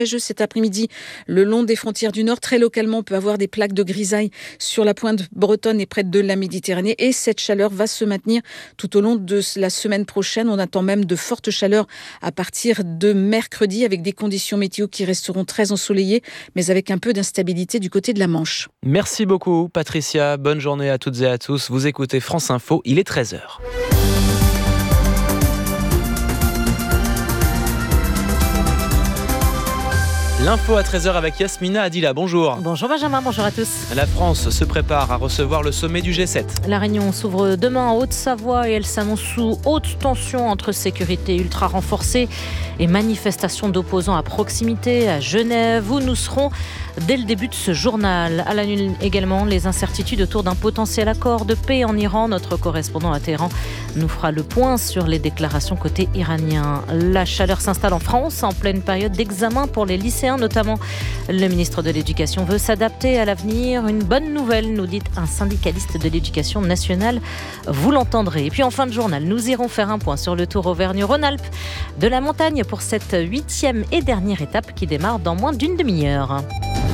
Cet après-midi, le long des frontières du Nord, très localement, on peut avoir des plaques de grisaille sur la pointe bretonne et près de la Méditerranée. Et cette chaleur va se maintenir tout au long de la semaine prochaine. On attend même de fortes chaleurs à partir de mercredi, avec des conditions météo qui resteront très ensoleillées, mais avec un peu d'instabilité du côté de la Manche. Merci beaucoup, Patricia. Bonne journée à toutes et à tous. Vous écoutez France Info, il est 13h. L'info à 13h avec Yasmina Adila. Bonjour. Bonjour Benjamin, bonjour à tous. La France se prépare à recevoir le sommet du G7. La réunion s'ouvre demain en Haute-Savoie et elle s'annonce sous haute tension entre sécurité ultra renforcée et manifestations d'opposants à proximité à Genève, où nous serons dès le début de ce journal. À la une également, les incertitudes autour d'un potentiel accord de paix en Iran. Notre correspondant à Téhéran nous fera le point sur les déclarations côté iranien. La chaleur s'installe en France en pleine période d'examen pour les lycéens notamment. Le ministre de l'Éducation veut s'adapter à l'avenir. Une bonne nouvelle, nous dit un syndicaliste de l'Éducation nationale. Vous l'entendrez. Et puis en fin de journal, nous irons faire un point sur le Tour Auvergne-Rhône-Alpes de la montagne pour cette 8e et dernière étape qui démarre dans moins d'une demi-heure.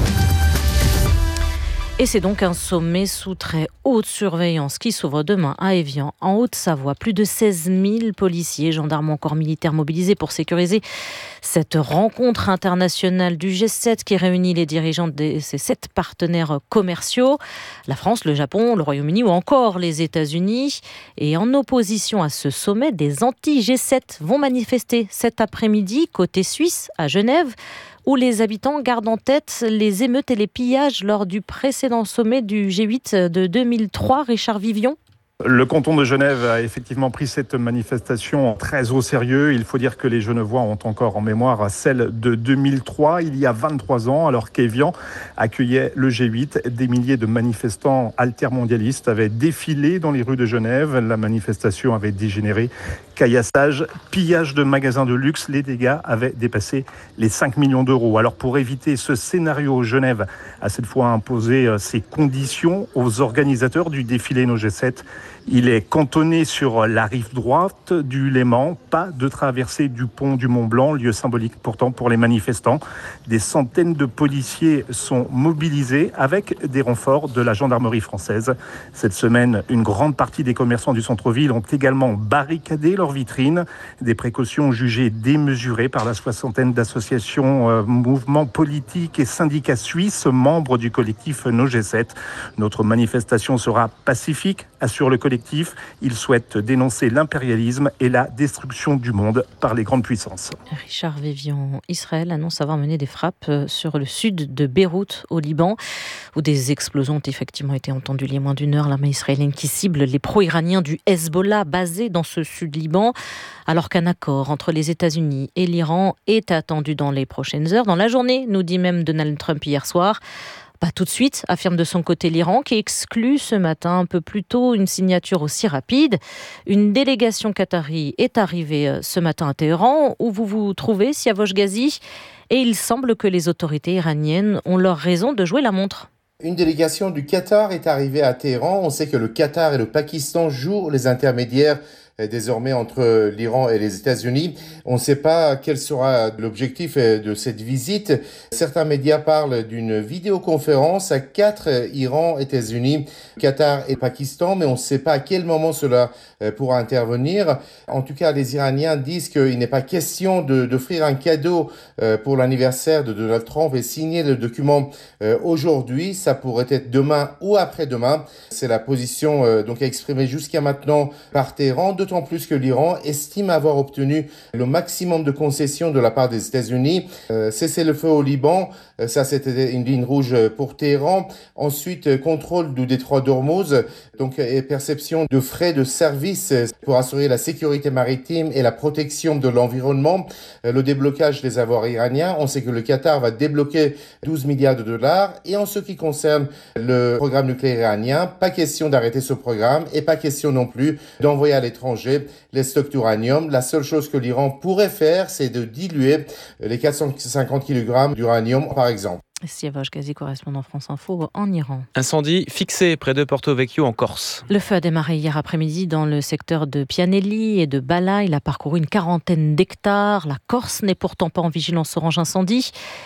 Et c'est donc un sommet sous très haute surveillance qui s'ouvre demain à Évian, en Haute-Savoie. Plus de 16 000 policiers, gendarmes, encore militaires mobilisés pour sécuriser cette rencontre internationale du G7 qui réunit les dirigeants de ces 7 partenaires commerciaux. La France, le Japon, le Royaume-Uni ou encore les États-Unis. Et en opposition à ce sommet, des anti-G7 vont manifester cet après-midi côté suisse à Genève, où les habitants gardent en tête les émeutes et les pillages lors du précédent sommet du G8 de 2003. Richard Vivion. Le canton de Genève a effectivement pris cette manifestation très au sérieux. Il faut dire que les Genevois ont encore en mémoire celle de 2003, il y a 23 ans, alors qu'Évian accueillait le G8. Des milliers de manifestants altermondialistes avaient défilé dans les rues de Genève. La manifestation avait dégénéré. Caillassage, pillage de magasins de luxe, les dégâts avaient dépassé les 5 millions d'euros. Alors pour éviter ce scénario, Genève a cette fois imposé ses conditions aux organisateurs du défilé No G7. Il est cantonné sur la rive droite du Léman, pas de traversée du pont du Mont-Blanc, lieu symbolique pourtant pour les manifestants. Des centaines de policiers sont mobilisés avec des renforts de la gendarmerie française. Cette semaine, une grande partie des commerçants du centre-ville ont également barricadé leurs vitrines. Des précautions jugées démesurées par la soixantaine d'associations, mouvements politiques et syndicats suisses, membres du collectif No G7. Notre manifestation sera pacifique, assure le collectif. Il souhaite dénoncer l'impérialisme et la destruction du monde par les grandes puissances. Richard Vivian, Israël annonce avoir mené des frappes sur le sud de Beyrouth, au Liban, où des explosions ont effectivement été entendues il y a moins d'une heure. L'armée israélienne qui cible les pro-iraniens du Hezbollah basés dans ce sud-Liban, alors qu'un accord entre les États-Unis et l'Iran est attendu dans les prochaines heures. Dans la journée, nous dit même Donald Trump hier soir. Pas tout de suite, affirme de son côté l'Iran, qui exclut ce matin un peu plus tôt une signature aussi rapide. Une délégation qatari est arrivée ce matin à Téhéran, où vous vous trouvez, Siavosh Ghazi, et il semble que les autorités iraniennes ont leur raison de jouer la montre. Une délégation du Qatar est arrivée à Téhéran. On sait que le Qatar et le Pakistan jouent les intermédiaires désormais entre l'Iran et les États-Unis. On ne sait pas quel sera l'objectif de cette visite. Certains médias parlent d'une vidéoconférence à 4, Iran, États-Unis, Qatar et Pakistan, mais on ne sait pas à quel moment cela pourra intervenir. En tout cas, les Iraniens disent qu'il n'est pas question d'offrir un cadeau pour l'anniversaire de Donald Trump et signer le document aujourd'hui. Ça pourrait être demain ou après-demain. C'est la position donc exprimée jusqu'à maintenant par Téhéran, d'autant plus que l'Iran estime avoir obtenu le maximum de concessions de la part des États-Unis. Cessez-le-feu au Liban, ça c'était une ligne rouge pour Téhéran. Ensuite, contrôle du détroit d'Ormuz, donc et perception de frais de service pour assurer la sécurité maritime et la protection de l'environnement. Le déblocage des avoirs iraniens, on sait que le Qatar va débloquer 12 milliards de dollars. Et en ce qui concerne le programme nucléaire iranien, pas question d'arrêter ce programme et pas question non plus d'envoyer à l'étranger les stocks d'uranium. La seule chose que l'Iran pourrait faire, c'est de diluer les 450 kg d'uranium, par exemple. Siavash Ghazi, correspondant France Info en Iran. Incendie fixé près de Porto Vecchio en Corse. Le feu a démarré hier après-midi dans le secteur de Pianelli et de Bala. Il a parcouru une quarantaine d'hectares. La Corse n'est pourtant pas en vigilance orange incendie.